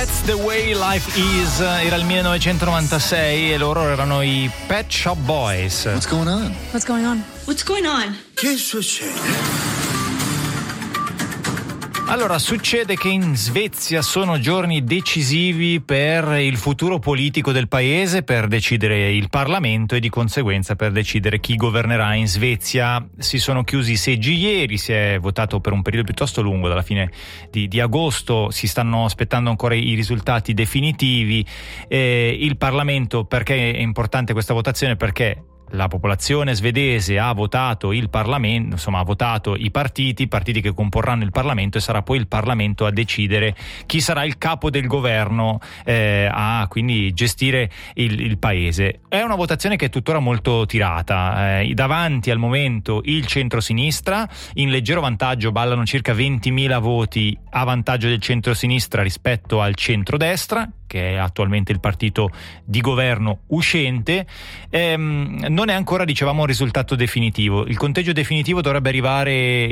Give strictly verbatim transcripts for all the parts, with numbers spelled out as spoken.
That's the way life is. Era il millenovecentonovantasei e loro erano i Pet Shop Boys. What's going on? What's going on? What's going on? Che succede? Allora, succede che in Svezia sono giorni decisivi per il futuro politico del paese, per decidere il Parlamento e di conseguenza per decidere chi governerà in Svezia. Si sono chiusi i seggi ieri, si è votato per un periodo piuttosto lungo, dalla fine di, di agosto, si stanno aspettando ancora i risultati definitivi. Eh, il Parlamento, perché è importante questa votazione? Perché la popolazione svedese ha votato il Parlamento, insomma ha votato i partiti, i partiti che comporranno il Parlamento, e sarà poi il Parlamento a decidere chi sarà il capo del governo, eh, a quindi gestire il, il paese. È una votazione che è tuttora molto tirata, eh, davanti al momento il centrosinistra, in leggero vantaggio, ballano circa ventimila voti a vantaggio del centrosinistra rispetto al centrodestra, che è attualmente il partito di governo uscente. Ehm, non è ancora, dicevamo, un risultato definitivo. Il conteggio definitivo dovrebbe arrivare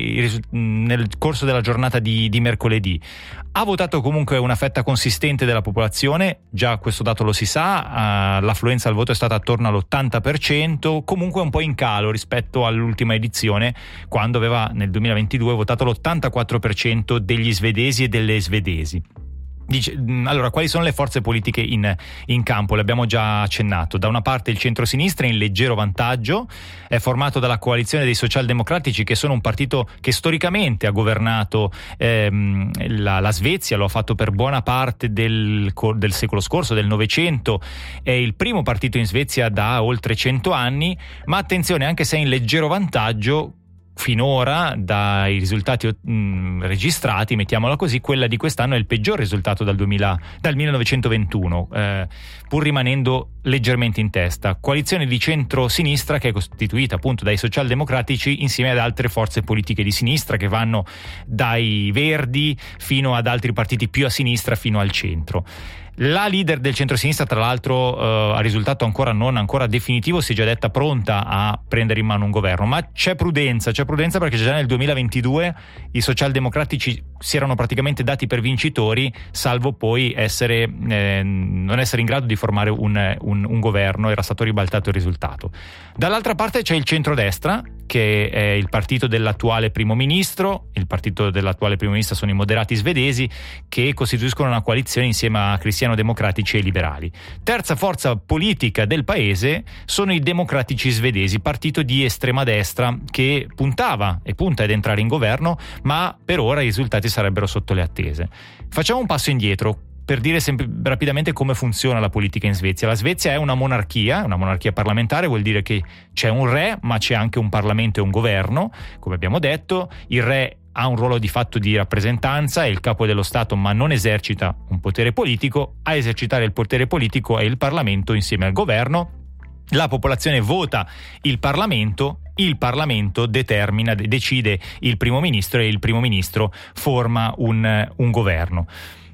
nel corso della giornata di, di mercoledì. Ha votato comunque una fetta consistente della popolazione, già questo dato lo si sa, uh, l'affluenza al voto è stata attorno all'ottanta per cento, comunque un po' in calo rispetto all'ultima edizione, quando aveva nel duemilaventidue votato l'ottantaquattro per cento degli svedesi e delle svedesi. Dice, allora, quali sono le forze politiche in, in campo? Le abbiamo già accennato. Da una parte il centrosinistra in leggero vantaggio, è formato dalla coalizione dei socialdemocratici, che sono un partito che storicamente ha governato ehm, la, la Svezia, lo ha fatto per buona parte del, del secolo scorso, del Novecento, è il primo partito in Svezia da oltre cento anni, ma attenzione, anche se è in leggero vantaggio, finora dai risultati mh, registrati, mettiamola così, quella di quest'anno è il peggior risultato dal, duemila, dal millenovecentoventuno, eh, pur rimanendo leggermente in testa. Coalizione di centro-sinistra che è costituita appunto dai socialdemocratici insieme ad altre forze politiche di sinistra che vanno dai Verdi fino ad altri partiti più a sinistra fino al centro. La leader del centrosinistra, tra l'altro, eh, a risultato ancora non ancora definitivo, si è già detta pronta a prendere in mano un governo, ma c'è prudenza, c'è prudenza perché già nel duemilaventidue i socialdemocratici si erano praticamente dati per vincitori, salvo poi essere eh, non essere in grado di formare un, un, un governo, era stato ribaltato il risultato. Dall'altra parte c'è il centrodestra, che è il partito dell'attuale primo ministro. Il partito dell'attuale primo ministro sono i moderati svedesi, che costituiscono una coalizione insieme a cristiano-democratici e liberali. Terza forza politica del paese sono i democratici svedesi, partito di estrema destra che puntava e punta ad entrare in governo, ma per ora i risultati sarebbero sotto le attese. Facciamo un passo indietro per dire sempre rapidamente come funziona la politica in Svezia. La Svezia è una monarchia, una monarchia parlamentare, vuol dire che c'è un re, ma c'è anche un Parlamento e un governo, come abbiamo detto. Il re ha un ruolo di fatto di rappresentanza, è il capo dello Stato, ma non esercita un potere politico. A esercitare il potere politico è il Parlamento insieme al governo. La popolazione vota il Parlamento, il Parlamento determina, decide il primo ministro e il primo ministro forma un, un governo.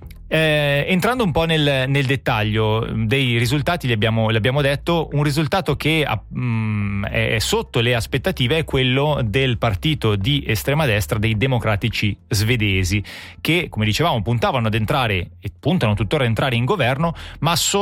Eh, entrando un po' nel, nel dettaglio dei risultati, li abbiamo, li abbiamo detto, un risultato che um, è sotto le aspettative è quello del partito di estrema destra dei democratici svedesi, che, come dicevamo, puntavano ad entrare e puntano tuttora ad entrare in governo, ma solo